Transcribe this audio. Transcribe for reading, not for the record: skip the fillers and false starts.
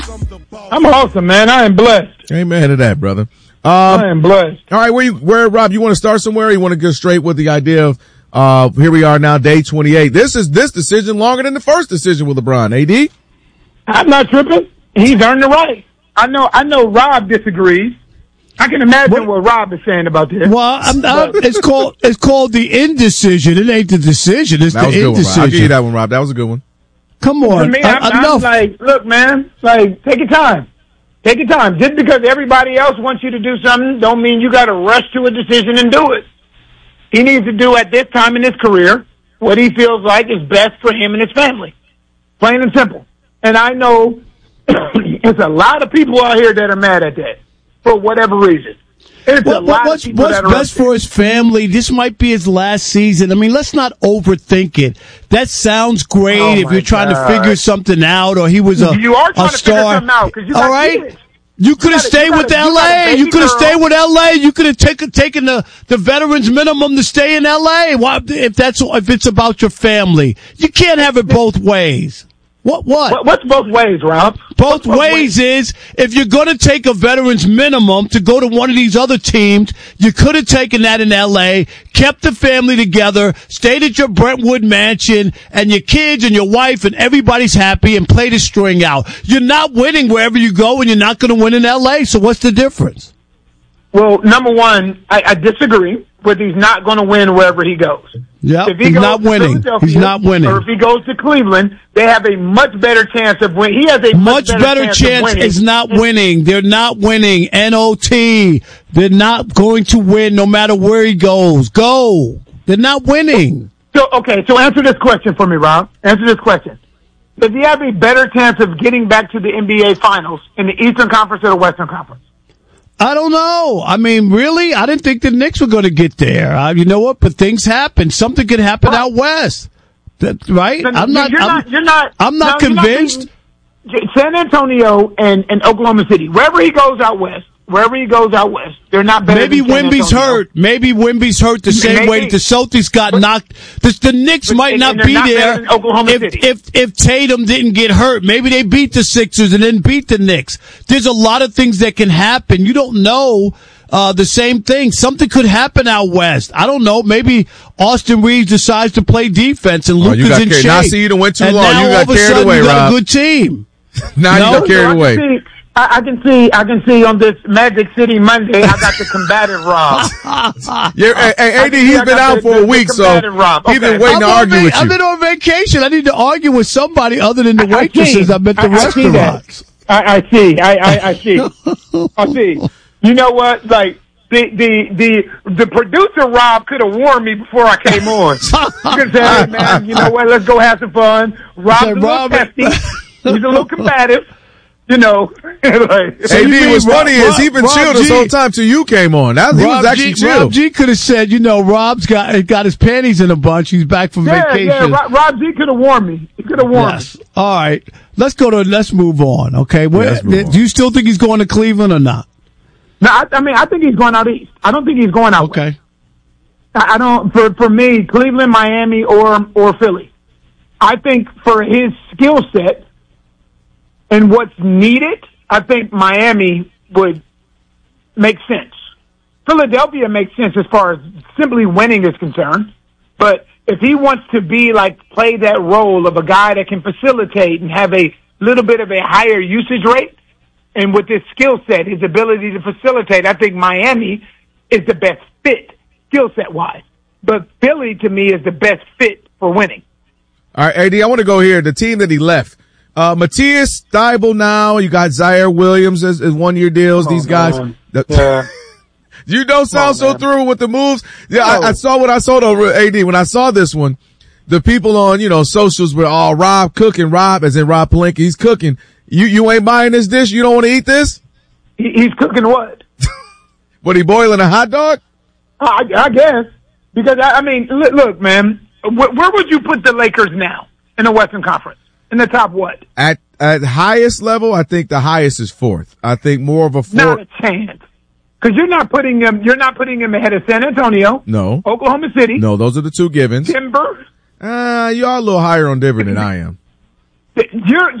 I'm awesome, man. I am blessed. Amen to that, brother. I am blessed. All right, where, Rob, you want to start somewhere? Or you want to go straight with the idea of, here we are now, day 28. This decision longer than the first decision with LeBron. AD? I'm not tripping. He's earned the right. I know Rob disagrees. I can imagine what Rob is saying about this. Well, it's called the indecision. It ain't the decision. It's the indecision. I'll give you that one, Rob. That was a good one. Come on. To me, I'm like, look, man, like, take your time. Take your time. Just because everybody else wants you to do something don't mean you got to rush to a decision and do it. He needs to do at this time in his career what he feels like is best for him and his family. Plain and simple. And I know there's a lot of people out here that are mad at that for whatever reason. What's best for his family? This might be his last season. I mean, let's not overthink it. That sounds great if you're trying to figure something out, or he was you are trying to star. Figure something out, 'cause you got all right. kids. You could have stayed with LA. You could have stayed with LA. You could have taken the veterans minimum to stay in LA. Why, if it's about your family, you can't have it both ways. What's both ways, Rob? Both ways is, if you're going to take a veterans minimum to go to one of these other teams, you could have taken that in L.A., kept the family together, stayed at your Brentwood mansion, and your kids and your wife and everybody's happy, and played a string out. You're not winning wherever you go, and you're not going to win in L.A., so what's the difference? Well, number one, I disagree with he's not going to win wherever he goes. Yeah, he's not winning. He's not winning. Or if he goes to Cleveland, they have a much better chance of winning. He has a much better chance is not winning. They're not winning. N-O-T. They're not going to win no matter where he goes. Go. They're not winning. So answer this question for me, Rob. Answer this question. Does he have a better chance of getting back to the NBA Finals in the Eastern Conference or the Western Conference? I don't know. I mean, really? I didn't think the Knicks were going to get there. You know what? But things happen. Something could happen out west. Right? I'm not convinced. San Antonio and Oklahoma City, wherever he goes out west, they're not better. Maybe Wemby's hurt. Maybe Wemby's hurt the same way that the Celtics got knocked. The Knicks might not be there if Tatum didn't get hurt. Maybe they beat the Sixers and then beat the Knicks. There's a lot of things that can happen. You don't know the same thing. Something could happen out west. I don't know. Maybe Austin Reeves decides to play defense and Luka's in shape. Now, see, you done went too long. Now, you got carried away, you got Rob. a good team. Now you got carried away. I can see on this Magic City Monday, I got the combative Rob. AD, he's been out for a week, so he's been waiting to argue with you. I've been on vacation. I need to argue with somebody other than the waitresses I'm at the restaurants. I see. You know what? Like, the producer Rob could have warned me before I came on. He could say, hey man, you know what, let's go have some fun. Rob's a little testy. He's a little combative. You know, like, AD, what's funny is he been chill this whole time till you came on. He was actually chill. Rob G could have said, Rob's got his panties in a bunch. He's back from vacation. Yeah, Rob G could have warned me. He could have warned me. All right, let's move on. Okay, do you still think he's going to Cleveland or not? No, I think he's going out east. I don't think he's going out west. I don't. For me, Cleveland, Miami, or Philly. I think for his skill set and what's needed, I think Miami would make sense. Philadelphia makes sense as far as simply winning is concerned. But if he wants to play that role of a guy that can facilitate and have a little bit of a higher usage rate, and with his skill set, his ability to facilitate, I think Miami is the best fit skill set wise. But Philly, to me, is the best fit for winning. All right, AD, I want to go here. The team that he left. Matthias Thybulle now. You got Zaire Williams as 1-year deals. These guys. Yeah. You don't sound so through with the moves. Yeah, I saw what I saw though, AD. When I saw this one, the people on, socials were all Rob cooking. Rob, as in Rob Pelinka, he's cooking. You ain't buying this dish? You don't want to eat this? He's cooking what? What, he boiling a hot dog? I guess. Because, look, man, where would you put the Lakers now in the Western Conference? In the top what? At highest level, I think the highest is 4th. I think more of a 4th. Not a chance. Because you're not putting him ahead of San Antonio. No. Oklahoma City. No, those are the two givens. Denver. You are a little higher on Denver than I am.